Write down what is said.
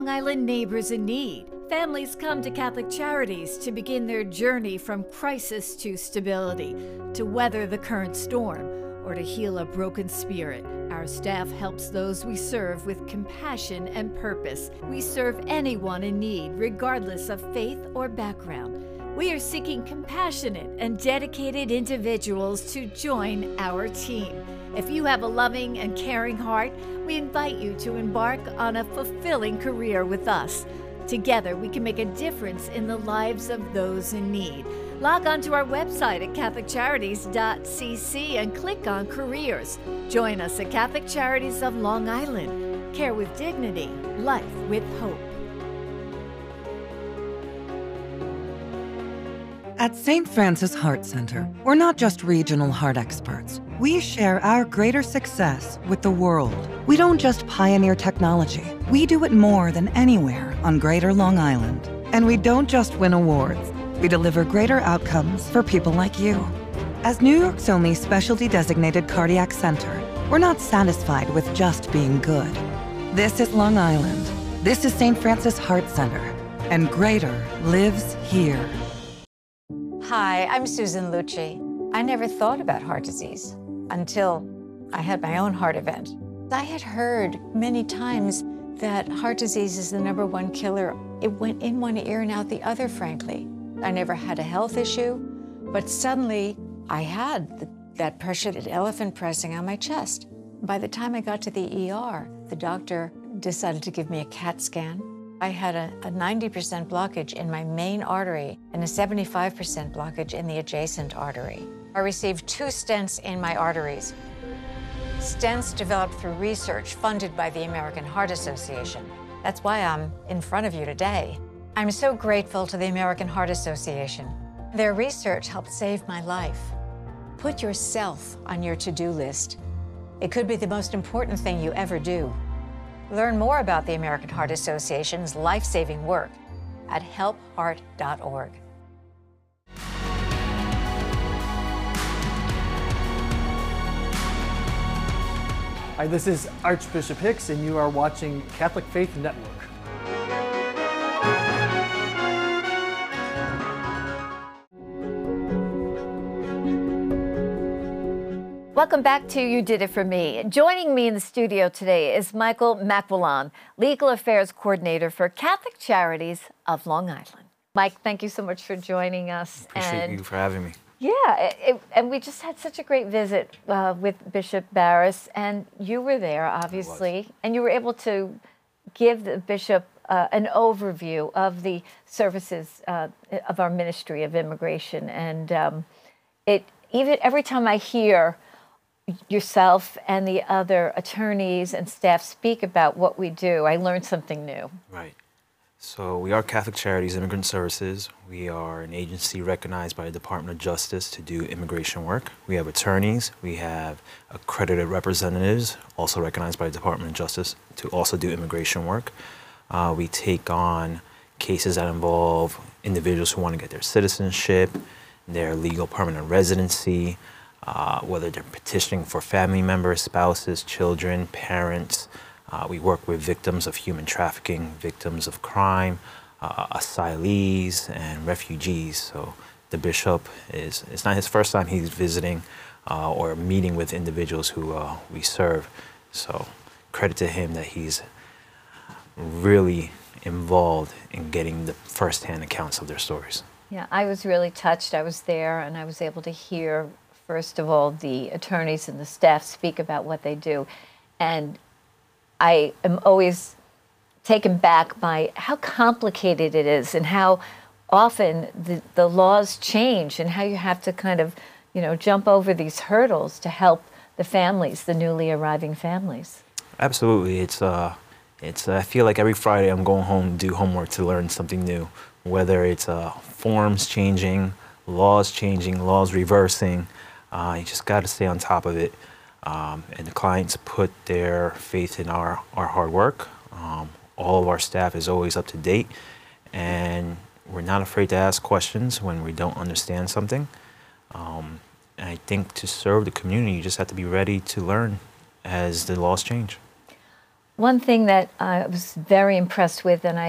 Long Island neighbors in need. Families come to Catholic Charities to begin their journey from crisis to stability, to weather the current storm, or to heal a broken spirit. Our staff helps those we serve with compassion and purpose. We serve anyone in need, regardless of faith or background. We are seeking compassionate and dedicated individuals to join our team. If you have a loving and caring heart, we invite you to embark on a fulfilling career with us. Together, we can make a difference in the lives of those in need. Log on to our website at catholiccharities.cc and click on Careers. Join us at Catholic Charities of Long Island. Care with dignity, life with hope. At St. Francis Heart Center, we're not just regional heart experts. We share our greater success with the world. We don't just pioneer technology. We do it more than anywhere on Greater Long Island. And we don't just win awards. We deliver greater outcomes for people like you. As New York's only specialty designated cardiac center, we're not satisfied with just being good. This is Long Island. This is St. Francis Heart Center. And greater lives here. Hi, I'm Susan Lucci. I never thought about heart disease until I had my own heart event. I had heard many times that heart disease is the #1 killer. It went in one ear and out the other, frankly. I never had a health issue, but suddenly I had that pressure, that elephant pressing on my chest. By the time I got to the ER, the doctor decided to give me a CAT scan. I had a 90% blockage in my main artery and a 75% blockage in the adjacent artery. I received 2 stents in my arteries. Stents developed through research funded by the American Heart Association. That's why I'm in front of you today. I'm so grateful to the American Heart Association. Their research helped save my life. Put yourself on your to-do list. It could be the most important thing you ever do. Learn more about the American Heart Association's life-saving work at helpheart.org. Hi, this is Archbishop Hicks, and you are watching Catholic Faith Network. Welcome back to You Did It For Me. Joining me in the studio today is Michael McWillan, Legal Affairs Coordinator for Catholic Charities of Long Island. Mike, thank you so much for joining us. Appreciate you for having me. Yeah, and we just had such a great visit with Bishop Barris, and you were there, obviously, and you were able to give the bishop an overview of the services of our Ministry of Immigration. And even every time I hear yourself and the other attorneys and staff speak about what we do, I learn something new. Right. So we are Catholic Charities Immigrant Services. We are an agency recognized by the Department of Justice to do immigration work. We have attorneys. We have accredited representatives, also recognized by the Department of Justice to also do immigration work. We take on cases that involve individuals who want to get their citizenship, their legal permanent residency, whether they're petitioning for family members, spouses, children, parents. We work with victims of human trafficking, victims of crime, asylees, and refugees. So the bishop it's not his first time he's visiting or meeting with individuals who we serve. So credit to him that he's really involved in getting the firsthand accounts of their stories. Yeah, I was really touched. I was there, and I was able to hear, first of all, the attorneys and the staff speak about what they do. And I am always taken back by how complicated it is and how often the laws change and how you have to kind of, jump over these hurdles to help the families, the newly arriving families. Absolutely. It's I feel like every Friday I'm going home to do homework to learn something new, whether it's forms changing, laws reversing. You just got to stay on top of it. And the clients put their faith in our hard work. All of our staff is always up to date, and we're not afraid to ask questions when we don't understand something. And I think to serve the community, you just have to be ready to learn as the laws change. One thing that I was very impressed with, and I